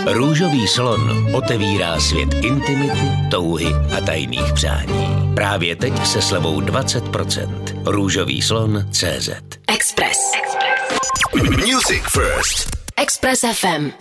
Růžový slon otevírá svět intimity, touhy a tajných přání. Právě teď se slevou 20%. Růžovýslon.cz. Express. Music First. Express FM.